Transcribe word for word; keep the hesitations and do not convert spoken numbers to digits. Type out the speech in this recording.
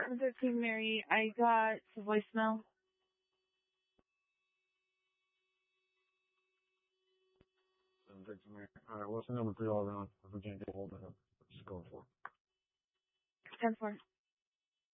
one thirteen Mary, I got a voicemail. one thirteen Mary. Alright, what's the number for you all around? If we can't get a hold of him, let's go for it. ten four.